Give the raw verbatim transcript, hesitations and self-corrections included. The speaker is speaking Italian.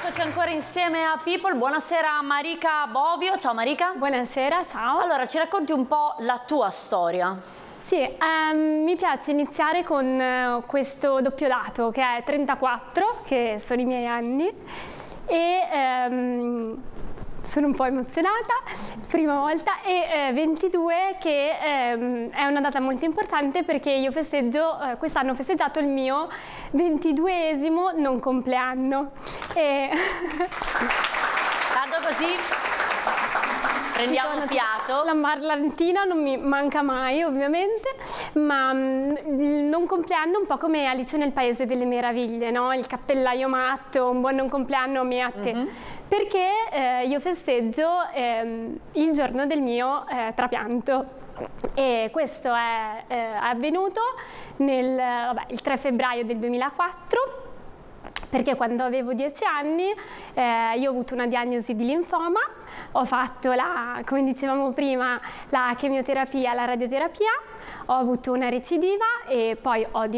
eccoci ancora insieme a People. Buonasera Marica Bovio. Ciao Marica. Buonasera, ciao. Allora, ci racconti un po' la tua storia? Sì, ehm, mi piace iniziare con eh, questo doppio dato che è trentaquattro, che sono i miei anni, e ehm, sono un po' emozionata, prima volta, e eh, ventidue che ehm, è una data molto importante perché io festeggio, eh, quest'anno ho festeggiato il mio ventiduesimo non compleanno. E Tanto così prendiamo fiato. La marlantina non mi manca mai, ovviamente, ma mh, il non compleanno è un po' come Alice nel Paese delle Meraviglie, no? Il cappellaio matto, un buon non compleanno me a te. Mm-hmm. Perché eh, io festeggio eh, il giorno del mio eh, trapianto. E questo è, eh, è avvenuto nel, vabbè, il tre febbraio del duemilaquattro. Perché quando avevo dieci anni eh, io ho avuto una diagnosi di linfoma, ho fatto, la, come dicevamo prima, la chemioterapia, la radioterapia, ho avuto una recidiva e poi ho di